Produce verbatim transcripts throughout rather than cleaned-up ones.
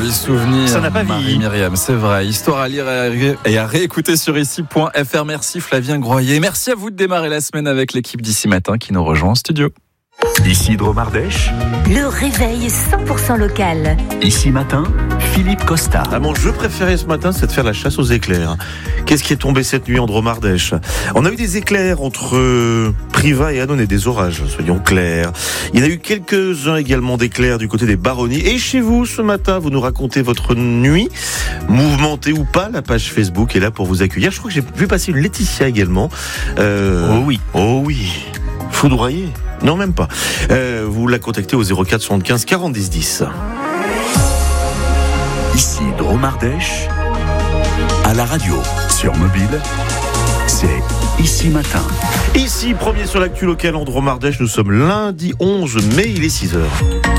joli souvenir. Ça n'a pas vieilli. Marie-Myriam, c'est vrai. Histoire à lire et à réécouter sur ici point f r. Merci Flavien Groyer. Merci à vous de démarrer la semaine avec l'équipe d'Ici Matin qui nous rejoint en studio. Ici Dromardèche. Le réveil cent pour cent local. Ici Matin, Philippe Costa. Ah, mon jeu préféré ce matin, c'est de faire la chasse aux éclairs. Qu'est-ce qui est tombé cette nuit en Dromardèche ? On a eu des éclairs entre Privas et Annonay, des orages, soyons clairs. Il y en a eu quelques-uns également d'éclairs du côté des Baronnies. Et chez vous, ce matin, vous nous racontez votre nuit, mouvementée ou pas. La page Facebook est là pour vous accueillir. Je crois que j'ai vu passer une Laetitia également. Euh... Oh oui. Oh oui. Foudroyée ? Non, même pas. Euh, vous la contactez au zéro quatre soixante-quinze quarante dix dix. Ici Dromardèche, à la radio, sur mobile, c'est Ici Matin. Ici, premier sur l'actu locale en Dromardèche, nous sommes lundi onze mai, il est six heures.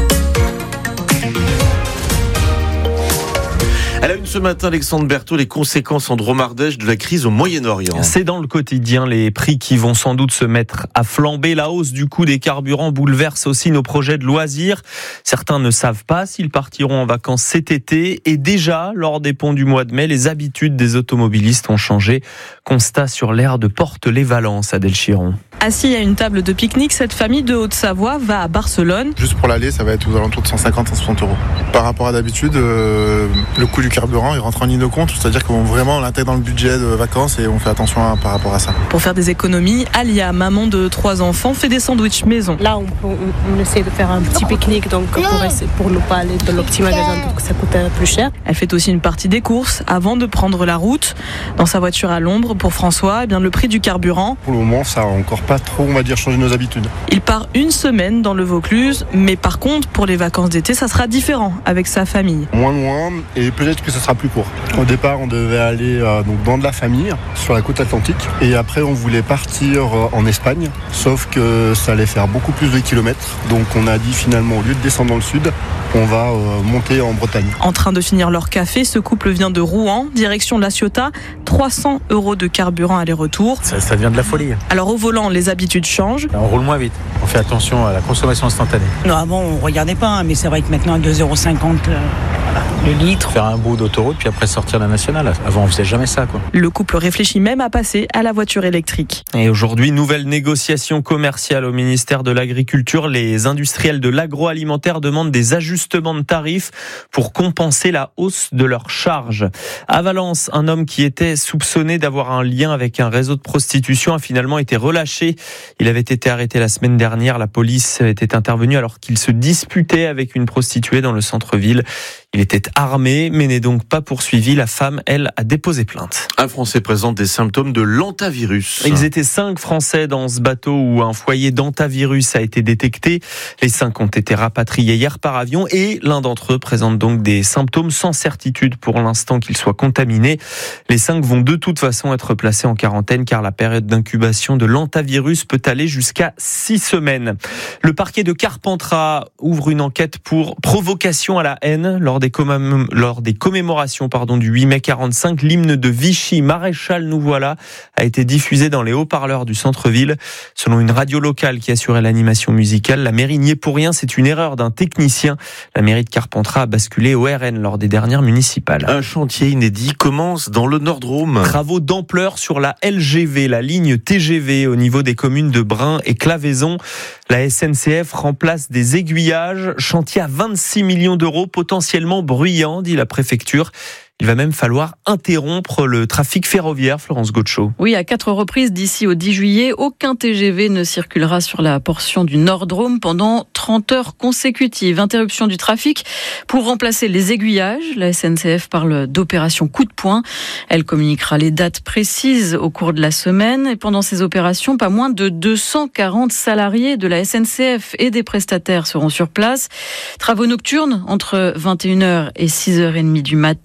Elle a une ce matin, Alexandre Berthaud, les conséquences en Dromardèche de la crise au Moyen-Orient. C'est dans le quotidien, les prix qui vont sans doute se mettre à flamber. La hausse du coût des carburants bouleverse aussi nos projets de loisirs. Certains ne savent pas s'ils partiront en vacances cet été. Et déjà, lors des ponts du mois de mai, les habitudes des automobilistes ont changé. Constat sur l'aire de Porte-les-Valences, Adèle Chiron. Assis à une table de pique-nique, cette famille de Haute-Savoie va à Barcelone. Juste pour l'aller, ça va être aux alentours de cent cinquante à cent soixante euros. Par rapport à d'habitude, euh, le coût du carburant, il rentre en ligne de compte, c'est-à-dire qu'on vraiment on l'intègre dans le budget de vacances et on fait attention à, par rapport à ça. Pour faire des économies, Alia, maman de trois enfants, fait des sandwichs maison. Là, on, on, on essaie de faire un petit pique-nique donc pour, pour ne pas aller dans le petit magasin, donc ça coûte plus cher. Elle fait aussi une partie des courses avant de prendre la route. Dans sa voiture à l'ombre, pour François, eh bien, le prix du carburant. Pour le moment, ça n'a encore pas trop, on va dire, changé nos habitudes. Il part une semaine dans le Vaucluse, mais par contre, pour les vacances d'été, ça sera différent avec sa famille. Moins loin et peut-être que ce sera plus court. Au départ, on devait aller euh, donc dans de la famille, sur la côte atlantique. Et après, on voulait partir euh, en Espagne, sauf que ça allait faire beaucoup plus de kilomètres. Donc on a dit finalement, au lieu de descendre dans le sud, on va euh, monter en Bretagne. En train de finir leur café, ce couple vient de Rouen, direction La Ciotat, trois cents euros de carburant aller-retour. Ça, ça devient de la folie. Alors au volant, les habitudes changent. On roule moins vite, on fait attention à la consommation instantanée. Non, avant on regardait pas, hein, mais c'est vrai que maintenant à deux euros cinquante le, voilà, le litre. Faire un bout d'autoroute puis après sortir la nationale. Avant on faisait jamais ça, quoi. Le couple réfléchit même à passer à la voiture électrique. Et aujourd'hui, nouvelle négociation commerciale au ministère de l'Agriculture. Les industriels de l'agroalimentaire demandent des ajustements de tarifs pour compenser la hausse de leurs charges. À Valence, un homme qui était soupçonné d'avoir un lien avec un réseau de prostitution a finalement été relâché. Il avait été arrêté la semaine dernière. La police était intervenue alors qu'il se disputait avec une prostituée dans le centre-ville. Il était armé, mais n'est donc pas poursuivi. La femme, elle, a déposé plainte. Un Français présente des symptômes de l'hantavirus. Ils étaient cinq Français dans ce bateau où un foyer d'hantavirus a été détecté. Les cinq ont été rapatriés hier par avion et l'un d'entre eux présente donc des symptômes sans certitude pour l'instant qu'ils soient contaminés. Les cinq vont de toute façon être placés en quarantaine car la période d'incubation de l'hantavirus peut aller jusqu'à six semaines. Le parquet de Carpentras ouvre une enquête pour provocation à la haine lors des, commém- lors des commémorations pardon, du huit mai quarante-cinq. L'hymne de Vichy, Maréchal nous voilà, a été diffusé dans les haut-parleurs du centre-ville. Selon une radio locale qui assurait l'animation musicale, la mairie n'y est pour rien, c'est une erreur d'un technicien. La mairie de Carpentras a basculé au R N lors des dernières municipales. Un chantier inédit commence dans le Nord-Drôme. Travaux d'ampleur sur la L G V, la ligne T G V au niveau des communes de Brin et Claveyson. La S N C F remplace des aiguillages, chantier à vingt-six millions d'euros, potentiellement bruyant, dit la préfecture. Il va même falloir interrompre le trafic ferroviaire, Florence Gaucho. Oui, à quatre reprises d'ici au dix juillet, aucun T G V ne circulera sur la portion du Nord-Drôme pendant trente heures consécutives. Interruption du trafic pour remplacer les aiguillages. La S N C F parle d'opération coup de poing. Elle communiquera les dates précises au cours de la semaine. Et pendant ces opérations, pas moins de deux cent quarante salariés de la S N C F et des prestataires seront sur place. Travaux nocturnes entre vingt et une heures et six heures trente du matin, potentiellement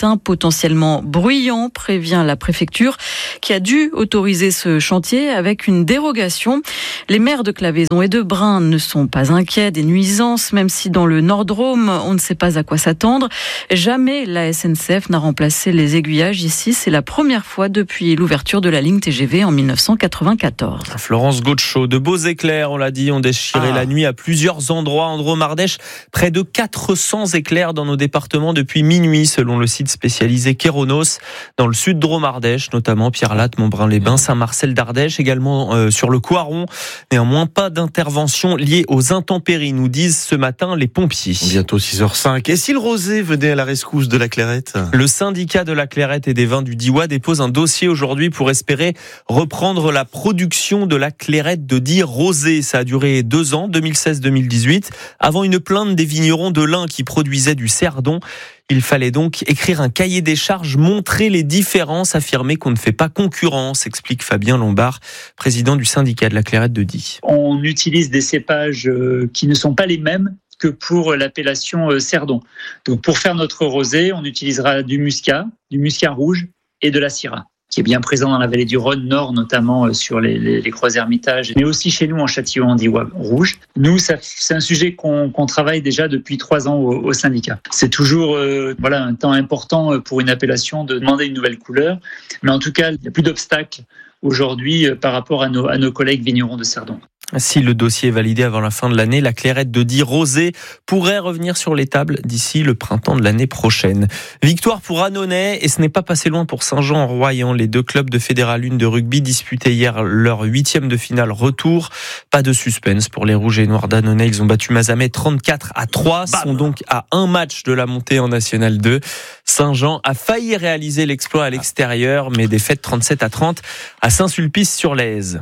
potentiellement bruyant, prévient la préfecture, qui a dû autoriser ce chantier avec une dérogation. Les maires de Claveyson et de Brin ne sont pas inquiets des nuisances, même si dans le Nord-Drôme, on ne sait pas à quoi s'attendre. Jamais la S N C F n'a remplacé les aiguillages ici. C'est la première fois depuis l'ouverture de la ligne T G V en mille neuf cent quatre-vingt-quatorze. Florence Gaucho, de beaux éclairs, on l'a dit, ont déchiré ah. la nuit à plusieurs endroits en Drôme-Ardèche. Près de quatre cents éclairs dans nos départements depuis minuit, selon le site spécialisé Kéronos. Dans le sud Drôme-Ardèche, notamment Pierre-Latte, Montbrun-les-Bains, Saint-Marcel d'Ardèche, également euh, sur le Coiron. Néanmoins, pas d'intervention liée aux intempéries, nous disent ce matin les pompiers. Bientôt six heures cinq. Et si le rosé venait à la rescousse de la Clairette ? Le syndicat de la Clairette et des vins du Diois dépose un dossier aujourd'hui pour espérer reprendre la production de la Clairette de Die rosé. Ça a duré deux ans, deux mille seize deux mille dix-huit, avant une plainte des vignerons de l'Ain qui produisaient du Cerdon. Il fallait donc écrire un cahier des charges, montrer les différences, affirmer qu'on ne fait pas concurrence, explique Fabien Lombard, président du syndicat de la Clairette de Die. On utilise des cépages qui ne sont pas les mêmes que pour l'appellation Cerdon. Donc pour faire notre rosé, on utilisera du muscat, du muscat rouge et de la syrah, qui est bien présent dans la vallée du Rhône Nord, notamment sur les, les, les Croix Hermitage, mais aussi chez nous en Châtillon-en-Diois rouge. Nous, ça, c'est un sujet qu'on, qu'on travaille déjà depuis trois ans au, au syndicat. C'est toujours euh, voilà, un temps important pour une appellation de demander une nouvelle couleur, mais en tout cas, il n'y a plus d'obstacles aujourd'hui par rapport à nos, à nos collègues vignerons de Cerdon. Si le dossier est validé avant la fin de l'année, la Clairette de Die rosé pourrait revenir sur les tables d'ici le printemps de l'année prochaine. Victoire pour Annonay, et ce n'est pas passé loin pour Saint-Jean-en-Royan. Les deux clubs de Fédéral un de rugby disputaient hier leur huitième de finale retour. Pas de suspense pour les Rouges et Noirs d'Annonay. Ils ont battu Mazamet trente-quatre à trois, Bam. sont donc à un match de la montée en National deux. Saint-Jean a failli réaliser l'exploit à l'extérieur, mais défaite trente-sept à trente à Saint-Sulpice-sur-Lèze.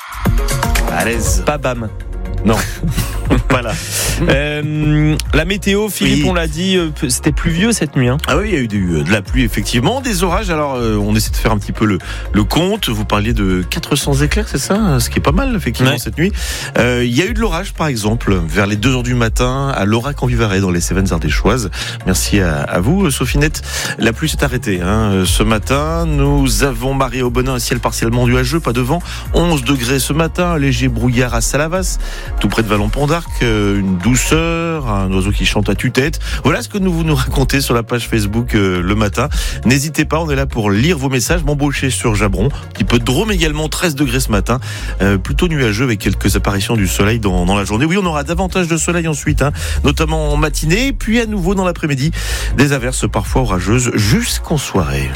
À l'aise. Pas bam. Non, pas là. Euh, la météo, Philippe, oui. on l'a dit, c'était pluvieux cette nuit. Hein. Ah oui, il y a eu du, de la pluie, effectivement. Des orages, alors euh, on essaie de faire un petit peu le, le compte. Vous parliez de quatre cents éclairs, c'est ça ? Ce qui est pas mal, effectivement, ouais. cette nuit. Euh, il y a eu de l'orage, par exemple, vers les deux heures du matin, à Laurac-en-Vivarais, dans les Cévennes ardéchoises. Merci à, à vous, Sophinette. La pluie s'est arrêtée hein. Ce matin. Nous avons Marie-Aubenas, un ciel partiellement nuageux, pas de vent. onze degrés ce matin, un léger brouillard à Salavas, tout près de Vallon-Pont d'Arc, une douceur, un oiseau qui chante à tue-tête. Voilà ce que nous vous nous racontez sur la page Facebook euh, le matin. N'hésitez pas, on est là pour lire vos messages. M'embaucher sur Jabron, un petit peu de Drôme également, treize degrés ce matin, euh, plutôt nuageux avec quelques apparitions du soleil dans, dans la journée. Oui, on aura davantage de soleil ensuite, hein, notamment en matinée, puis à nouveau dans l'après-midi, des averses parfois orageuses jusqu'en soirée.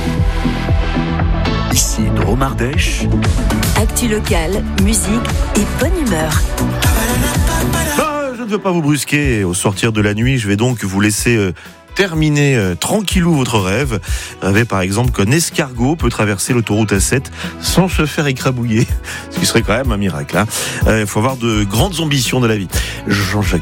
Ici Drôme-Ardèche. Actu locale, musique et bonne humeur. Ah, je ne veux pas vous brusquer. Au sortir de la nuit, je vais donc vous laisser euh, terminer euh, tranquillou votre rêve. Rêvez par exemple qu'un escargot peut traverser l'autoroute A sept sans se faire écrabouiller. Ce qui serait quand même un miracle. Il hein. euh, faut avoir de grandes ambitions de la vie. Jean-Jacques